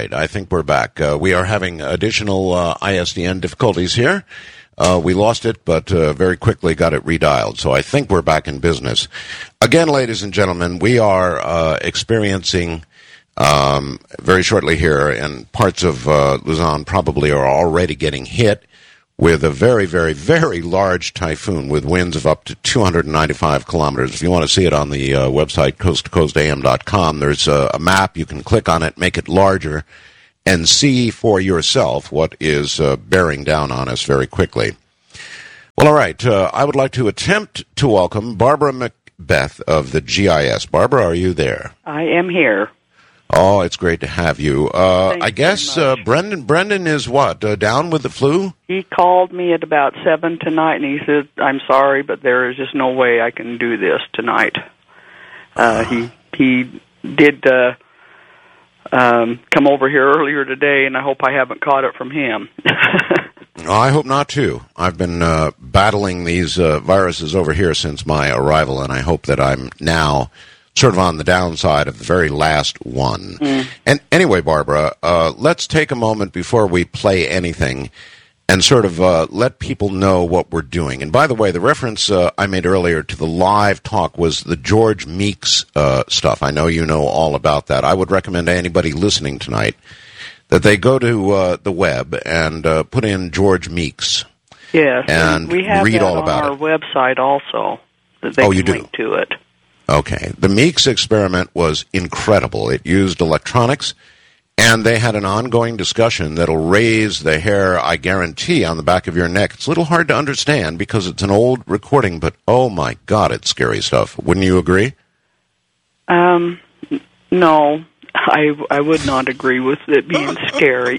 right. I think we're back. We are having additional ISDN difficulties here. We lost it, but very quickly got it redialed. So I think we're back in business. Again, ladies and gentlemen, we are experiencing very shortly here, and parts of Luzon probably are already getting hit with a very, very, very large typhoon with winds of up to 295 kilometers. If you want to see it on the website, coasttocoastam.com, there's a map. You can click on it, make it larger, and see for yourself what is bearing down on us very quickly. Well, all right. I would like to attempt to welcome Barbara Macbeth of the GIS. Barbara, are you there? I am here. Oh, it's great to have you. I guess Brendan is what, down with the flu? He called me at about 7 tonight, and he said, I'm sorry, but there is just no way I can do this tonight. He did come over here earlier today, and I hope I haven't caught it from him. I hope not, too. I've been battling these viruses over here since my arrival, and I hope that I'm now sort of on the downside of the very last one. And anyway, Barbara, let's take a moment before we play anything and sort of let people know what we're doing. And by the way, the reference I made earlier to the live talk was the George Meeks stuff. I know you know all about that. I would recommend to anybody listening tonight that they go to the web and put in George Meeks. Yes, and we have read that all about on our website also. That they you can do? link to it. Okay. The Meeks experiment was incredible. It used electronics, and they had an ongoing discussion that'll raise the hair, I guarantee, on the back of your neck. It's a little hard to understand because it's an old recording, but oh my God, it's scary stuff. Wouldn't you agree? No, I would not agree with it being scary.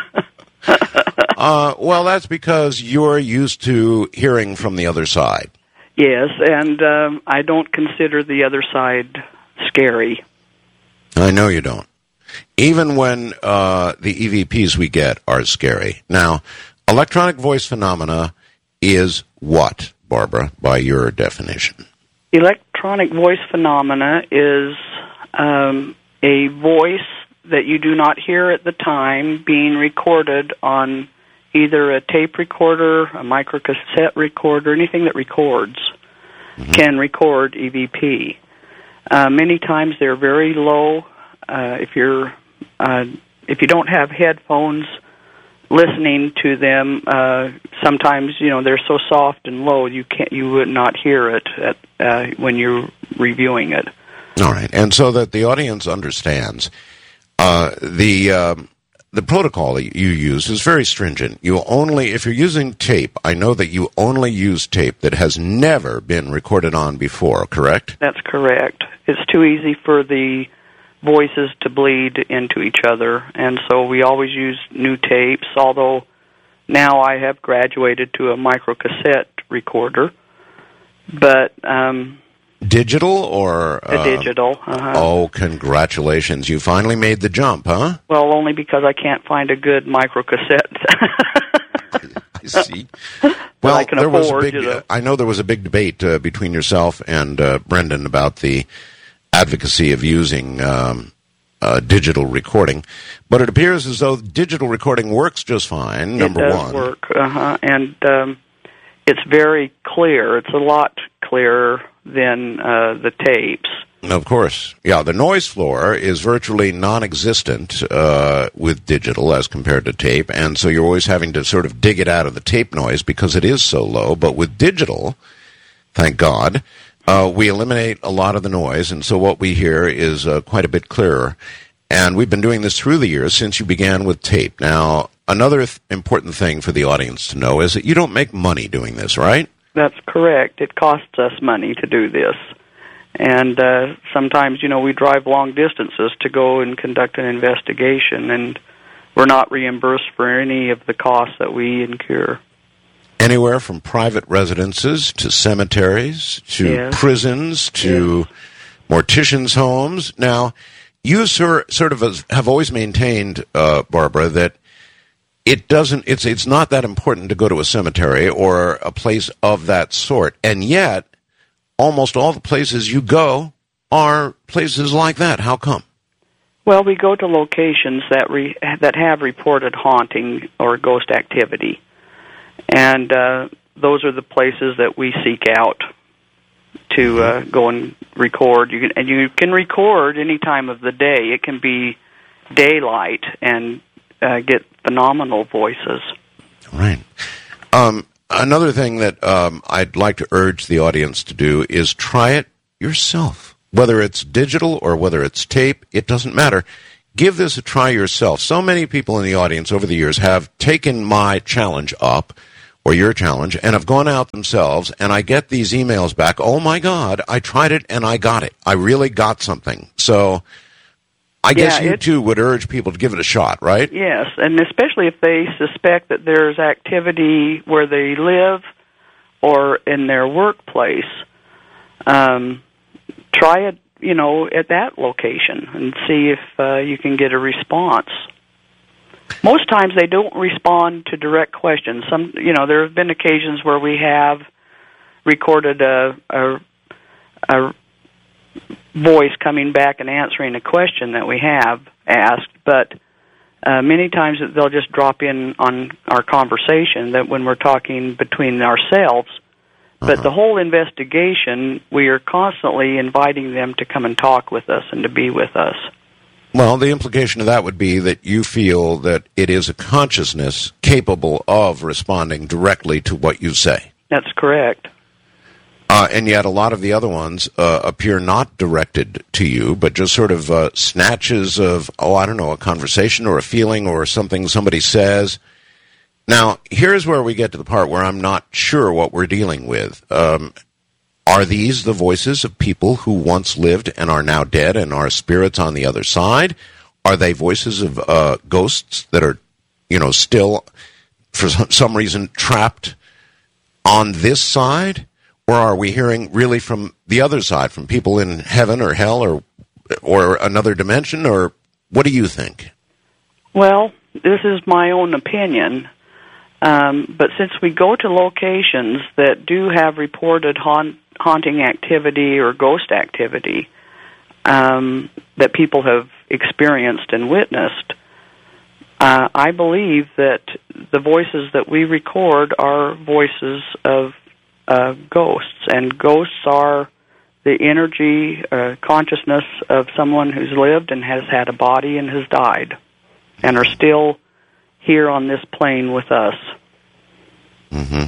Well, that's because you're used to hearing from the other side. Yes, and I don't consider the other side scary. I know you don't. Even when the EVPs we get are scary. Now, electronic voice phenomena is what, Barbara, by your definition? Electronic voice phenomena is a voice that you do not hear at the time being recorded on either a tape recorder, a microcassette recorder, anything that records can record EVP. Many times they're very low. If you don't have headphones listening to them, sometimes they're so soft and low you would not hear it when you're reviewing it. All right, and so that the audience understands, the protocol that you use is very stringent. If you're using tape, I know that you only use tape that has never been recorded on before, correct? That's correct. It's too easy for the voices to bleed into each other, and so we always use new tapes, although now I have graduated to a microcassette recorder. But digital or a digital. Oh, congratulations. You finally made the jump, huh? Well, only because I can't find a good microcassette. I see. Well, I can afford, I know there was a big debate between yourself and Brendan about the advocacy of using digital recording, but it appears as though digital recording works just fine, number one. It does work, and it's very clear. It's a lot clearer than the tapes. Of course. Yeah, the noise floor is virtually non-existent with digital as compared to tape, and so you're always having to sort of dig it out of the tape noise because it is so low. But with digital, thank God, we eliminate a lot of the noise, and so what we hear is quite a bit clearer. And we've been doing this through the years since you began with tape. Now, another important thing for the audience to know is that you don't make money doing this, right? That's correct. It costs us money to do this. And sometimes, we drive long distances to go and conduct an investigation, and we're not reimbursed for any of the costs that we incur. Anywhere from private residences to cemeteries to prisons to morticians' homes. Now, you sort of have always maintained, Barbara, that it's not that important to go to a cemetery or a place of that sort, and yet almost all the places you go are places like that. How come? Well, we go to locations that have reported haunting or ghost activity, and those are the places that we seek out to go and record. You can record any time of the day. It can be daylight and get phenomenal voices. Right. Another thing that I'd like to urge the audience to do is try it yourself. Whether it's digital or whether it's tape, it doesn't matter. Give this a try yourself. So many people in the audience over the years have taken my challenge up, or your challenge, and have gone out themselves, and I get these emails back, oh my God, I tried it and I got it. I really got something. So I guess you too would urge people to give it a shot, right? Yes, and especially if they suspect that there's activity where they live or in their workplace. Try it, at that location and see if you can get a response. Most times they don't respond to direct questions. There have been occasions where we have recorded a voice coming back and answering a question that we have asked, but many times they'll just drop in on our conversation that when we're talking between ourselves. But the whole investigation, we are constantly inviting them to come and talk with us and to be with us. Well, the implication of that would be that you feel that it is a consciousness capable of responding directly to what you say. That's correct. And yet a lot of the other ones appear not directed to you, but just sort of snatches of, a conversation or a feeling or something somebody says. Now, here's where we get to the part where I'm not sure what we're dealing with. Are these the voices of people who once lived and are now dead and are spirits on the other side? Are they voices of ghosts that are, still, for some reason, trapped on this side? Or are we hearing really from the other side, from people in heaven or hell or another dimension? Or what do you think? Well, this is my own opinion. But since we go to locations that do have reported haunting activity or ghost activity that people have experienced and witnessed, I believe that the voices that we record are voices of ghosts, and ghosts are the energy, consciousness of someone who's lived and has had a body and has died, and are still here on this plane with us. Mm-hmm.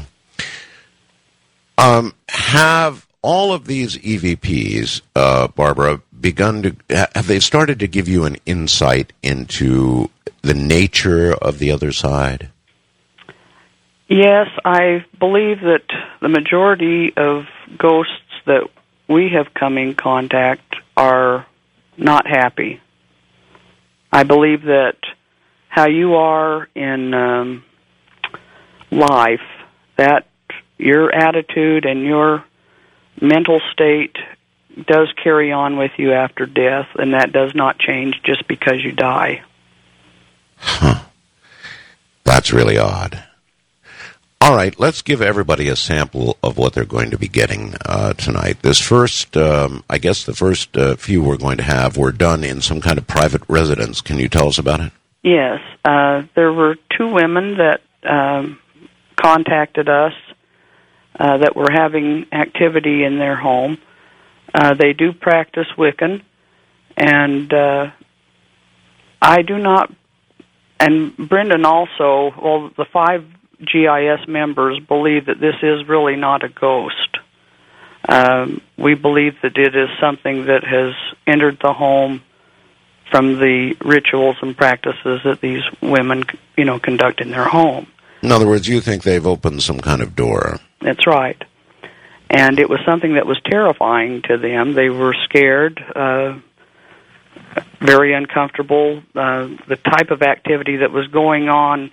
Have all of these EVPs, Barbara, have they started to give you an insight into the nature of the other side? Yes, I believe that the majority of ghosts that we have come in contact are not happy. I believe that how you are in life, that your attitude and your mental state does carry on with you after death, and that does not change just because you die. Huh. That's really odd. All right, let's give everybody a sample of what they're going to be getting tonight. This first, the first few we're going to have were done in some kind of private residence. Can you tell us about it? Yes. There were two women that contacted us that were having activity in their home. They do practice Wiccan, and I do not, and Brendan also, the 5 GIS members believe that this is really not a ghost. We believe that it is something that has entered the home from the rituals and practices that these women, conduct in their home. In other words, you think they've opened some kind of door. That's right. And it was something that was terrifying to them. They were scared, very uncomfortable. The type of activity that was going on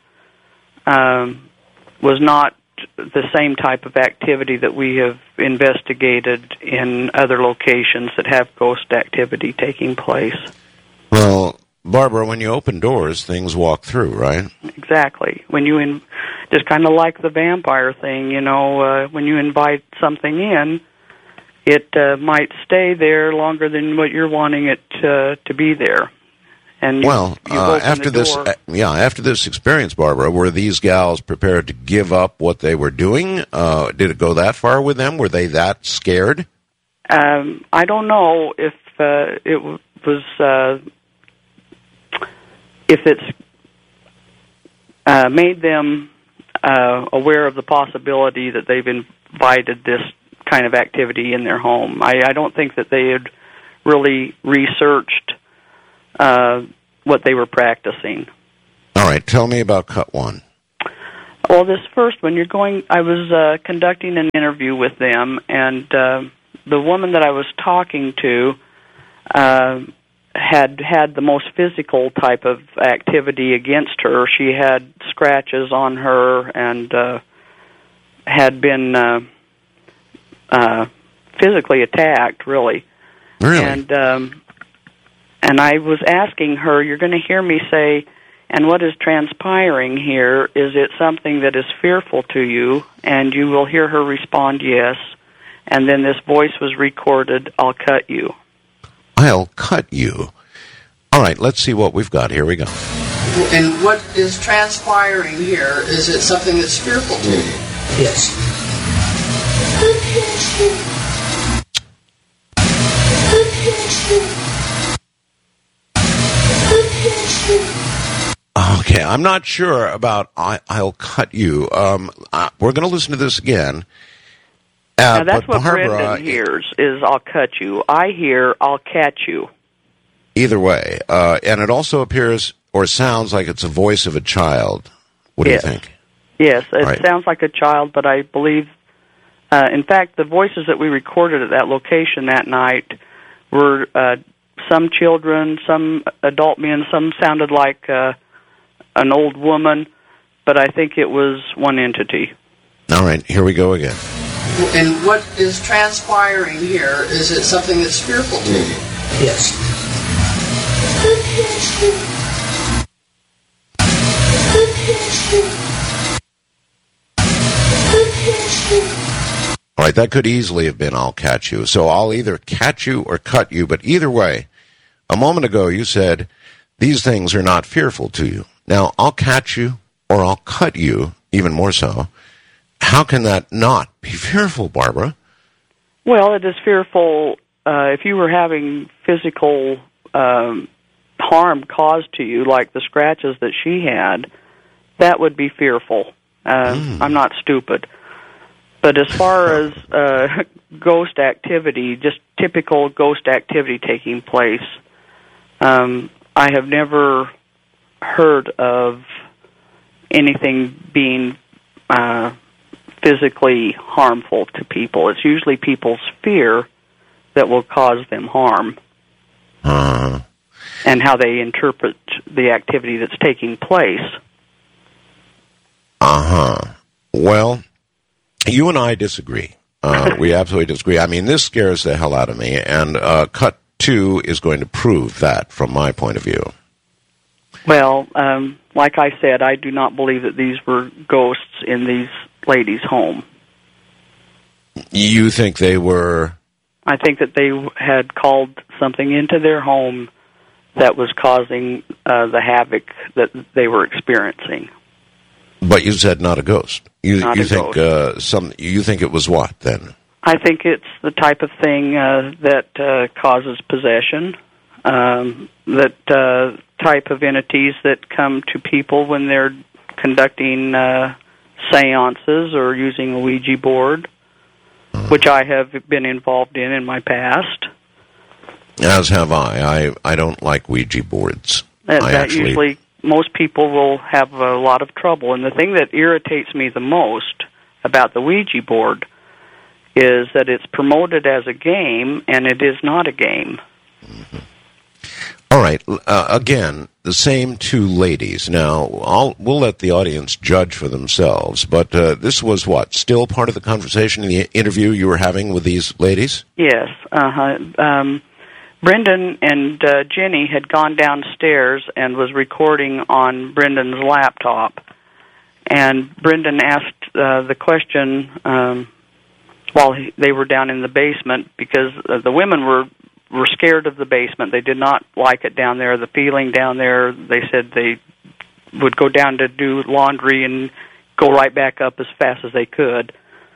was not the same type of activity that we have investigated in other locations that have ghost activity taking place. Well, Barbara, when you open doors, things walk through, right? Exactly. When you just kind of like the vampire thing, when you invite something in, it might stay there longer than what you're wanting it to be there. And after this experience, Barbara, were these gals prepared to give up what they were doing? Did it go that far with them? Were they that scared? I don't know if it was if it's made them aware of the possibility that they've invited this kind of activity in their home. I don't think that they had really researched what they were practicing. All right, tell me about cut one. Well, this first one, I was conducting an interview with them, and the woman that I was talking to had the most physical type of activity against her. She had scratches on her and had been physically attacked, really. Really? And I was asking her, you're going to hear me say, and what is transpiring here, is it something that is fearful to you? And you will hear her respond, yes. And then this voice was recorded, I'll cut you. I'll cut you. All right, let's see what we've got. Here we go. And what is transpiring here, is it something that's fearful to you? Yes. Okay, I'm not sure about I'll cut you. We're going to listen to this again. Now, that's what Barbara, Brendan hears, is I'll cut you. I hear I'll catch you. Either way. And it also appears or sounds like it's a voice of a child. What do you think? Yes, it sounds like a child, but I believe, in fact, the voices that we recorded at that location that night were some children, some adult men, some sounded like an old woman, but I think it was one entity. All right, here we go again. And what is transpiring here, is it something that's fearful to you? Yes. All right, that could easily have been I'll catch you. So I'll either catch you or cut you, but either way, a moment ago you said these things are not fearful to you. Now, I'll catch you or I'll cut you, even more so. How can that not be fearful, Barbara? Well, it is fearful if you were having physical harm caused to you, like the scratches that she had, that would be fearful. I'm not stupid. But as far as ghost activity, just typical ghost activity taking place, I have never heard of anything being physically harmful to people. It's usually people's fear that will cause them harm. And how they interpret the activity that's taking place. Well, you and I disagree. We absolutely disagree. I mean, this scares the hell out of me, and cut 2 is going to prove that from my point of view. Well, like I said, I do not believe that these were ghosts in these ladies' home. You think they were? I think that they had called something into their home that was causing the havoc that they were experiencing. But you said not a ghost. You think ghost. You think it was what then? I think it's the type of thing that causes possession. That type of entities that come to people when they're conducting seances or using a Ouija board, which I have been involved in my past. As have I. I don't like Ouija boards. Usually, most people will have a lot of trouble. And the thing that irritates me the most about the Ouija board is that it's promoted as a game, and it is not a game. Mm-hmm. All right. Again, the same two ladies. Now, we'll let the audience judge for themselves, but this was what? Still part of the conversation in the interview you were having with these ladies? Yes. Brendan and Jenny had gone downstairs and was recording on Brendan's laptop. And Brendan asked the question while they were down in the basement, because the women were were scared of the basement. They did not like it down there. The feeling down there, they said they would go down to do laundry and go right back up as fast as they could.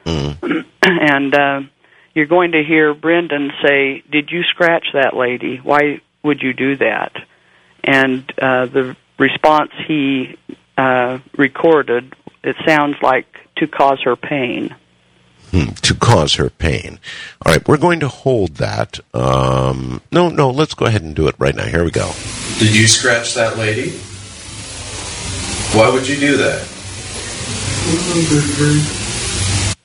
And you're going to hear Brendan say, "Did you scratch that lady? Why would you do that?" And the response he recorded, it sounds like, "To cause her pain." To cause her pain. All right, we're going to hold that. No, let's go ahead and do it right now. Here we go. Did you scratch that lady? Why would you do that?